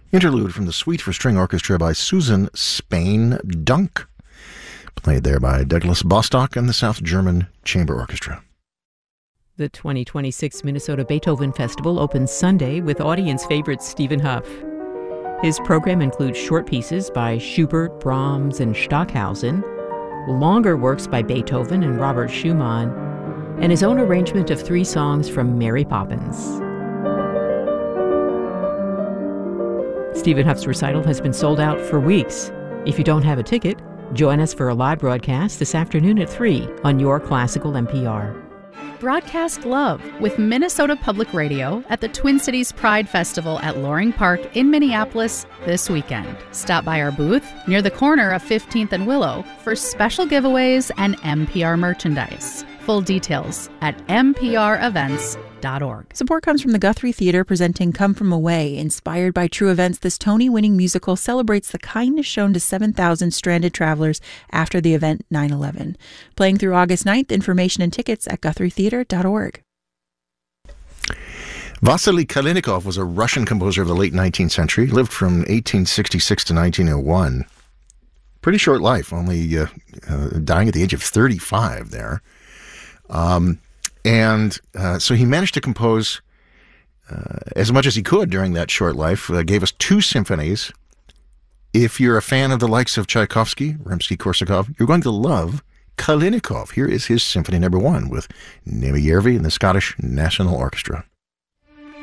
Interlude from the Suite for String Orchestra by Susan Spain Dunk, played there by Douglas Bostock and the South German Chamber Orchestra. The 2026 Minnesota Beethoven Festival opens Sunday with audience favorite Stephen Hough. His program includes short pieces by Schubert, Brahms, and Stockhausen, longer works by Beethoven and Robert Schumann, and his own arrangement of 3 songs from Mary Poppins. Stephen Hough's recital has been sold out for weeks. If you don't have a ticket, join us for a live broadcast this afternoon at 3 on your classical NPR. Broadcast love with Minnesota Public Radio at the Twin Cities Pride Festival at Loring Park in Minneapolis this weekend. Stop by our booth near the corner of 15th and Willow for special giveaways and NPR merchandise. Full details at mprevents.org. Support comes from the Guthrie Theater presenting Come From Away. Inspired by true events, this Tony-winning musical celebrates the kindness shown to 7,000 stranded travelers after the event 9/11. Playing through August 9th, information and tickets at guthrietheater.org. Vasily Kalinikov was a Russian composer of the late 19th century, lived from 1866 to 1901. Pretty short life, only dying at the age of 35 there. So he managed to compose as much as he could during that short life, gave us 2 symphonies. If you're a fan of the likes of Tchaikovsky, Rimsky-Korsakov, you're going to love Kalinikov. Here is his Symphony No. 1 with Nemi Järvi and the Scottish National Orchestra.